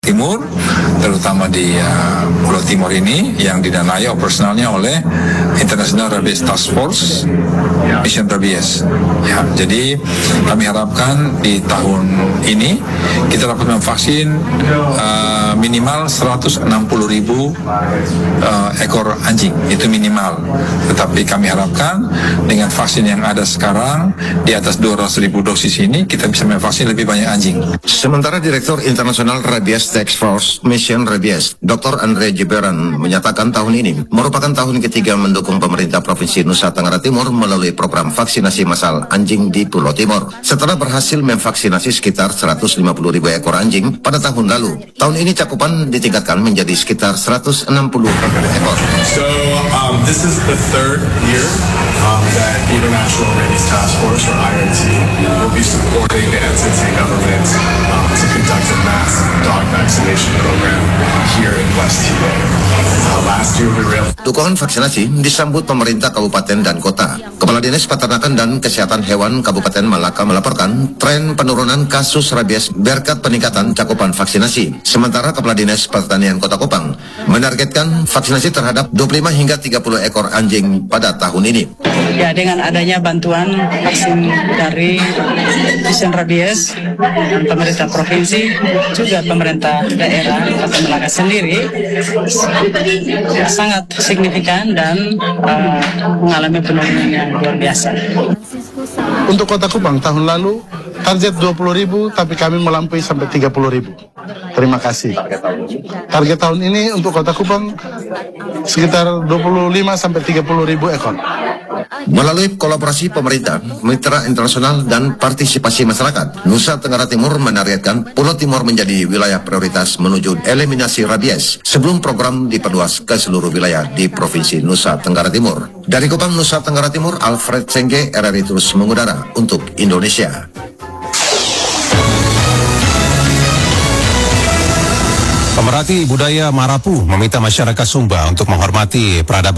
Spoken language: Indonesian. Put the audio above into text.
Timur, terutama di Pulau Timur ini yang didanai operasionalnya oleh International Rabies Task Force Mission Rabies. Ya, jadi kami harapkan di tahun ini kita dapat memvaksin minimal 160.000 ekor anjing, itu minimal. Tetapi kami harapkan dengan vaksin yang ada sekarang di atas 200.000 dosis ini kita bisa memvaksin lebih banyak anjing. Sementara Direktur Internasional Rabies Task Force Mission Rabies, Dr. Andre Jiberan, menyatakan tahun ini merupakan tahun ketiga mendukung pemerintah Provinsi Nusa Tenggara Timur melalui program vaksinasi massal anjing di Pulau Timur. Setelah berhasil memvaksinasi sekitar 150.000 ekor anjing pada tahun lalu, tahun ini cakupan ditingkatkan menjadi sekitar 160 ekor. So this is the third year that International Rabies Task Force, or IRT, will be supporting the NTT government to conduct a mass dog vaccination program here in West Timor. Last year we were able... Dukungan vaksinasi disambut pemerintah kabupaten dan kota. Kepala Dinas Peternakan dan Kesehatan Hewan Kabupaten Malaka melaporkan tren penurunan kasus rabies berkat peningkatan cakupan vaksinasi. Sementara Kepala Dinas Pertanian Kota Kupang menargetkan vaksinasi terhadap 25 hingga 30 ekor anjing pada tahun ini. Ya, dengan adanya bantuan vaksin dari Mission Rabies dan pemerintah provinsi, juga pemerintah daerah Kota Malaka sendiri sangat signifikan dan mengalami penurunan yang luar biasa. Untuk Kota Kupang tahun lalu target 20.000, tapi kami melampaui sampai 30.000. Terima kasih. Target tahun ini untuk Kota Kupang sekitar 25 sampai 30.000 ekor. Melalui kolaborasi pemerintah, mitra internasional, dan partisipasi masyarakat, Nusa Tenggara Timur menargetkan Pulau Timur menjadi wilayah prioritas menuju eliminasi rabies sebelum program diperluas ke seluruh wilayah di Provinsi Nusa Tenggara Timur. Dari Kupang, Nusa Tenggara Timur, Alfred Sengge, RRI terus mengudara untuk Indonesia. Pemerhati budaya Marapu meminta masyarakat Sumba untuk menghormati peradaban